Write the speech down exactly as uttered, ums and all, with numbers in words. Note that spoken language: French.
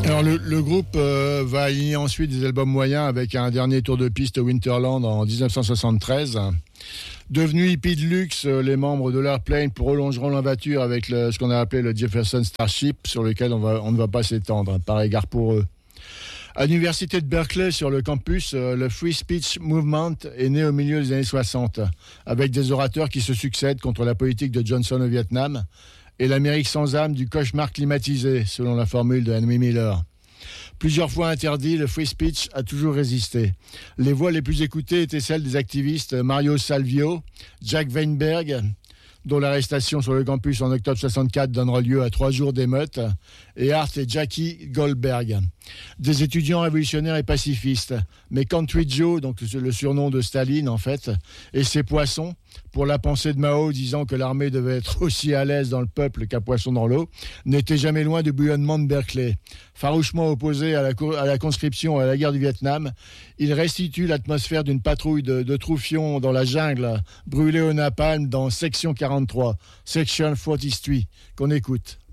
Alors le, le groupe euh, va aligner ensuite des albums moyens avec un dernier tour de piste au Winterland en dix-neuf cent soixante-treize. Devenus hippies de luxe, euh, les membres de l'Airplane prolongeront l'aventure avec le, ce qu'on a appelé le Jefferson Starship, sur lequel on, va, on ne va pas s'étendre, par égard pour eux. À l'université de Berkeley, sur le campus, euh, le Free Speech Movement est né au milieu des années soixante, avec des orateurs qui se succèdent contre la politique de Johnson au Vietnam et l'Amérique sans âme du cauchemar climatisé, selon la formule de Henry Miller. Plusieurs fois interdit, le free speech a toujours résisté. Les voix les plus écoutées étaient celles des activistes Mario Salvio, Jack Weinberg, dont l'arrestation sur le campus en octobre soixante-quatre donnera lieu à trois jours d'émeute, et Art et Jackie Goldberg. Des étudiants révolutionnaires et pacifistes, mais Country Joe, donc le surnom de Staline en fait, et ses poissons, pour la pensée de Mao disant que l'armée devait être aussi à l'aise dans le peuple qu'un poisson dans l'eau, n'étaient jamais loin du bouillonnement de Berkeley. Farouchement opposés à la, à la conscription et à la guerre du Vietnam, ils restituent l'atmosphère d'une patrouille de, de troufions dans la jungle, brûlée au napalm dans Section quarante-trois, Section quarante-trois, qu'on écoute.